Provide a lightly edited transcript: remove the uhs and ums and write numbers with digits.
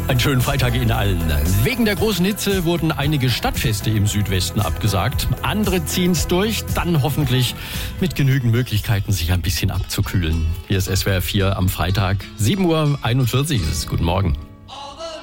Einen schönen Freitag Ihnen allen. Wegen der großen Hitze wurden einige Stadtfeste im Südwesten abgesagt. Andere ziehen es durch, dann hoffentlich mit genügend Möglichkeiten, sich ein bisschen abzukühlen. Hier ist SWR 4 am Freitag, 7:41 Uhr ist es. Guten Morgen.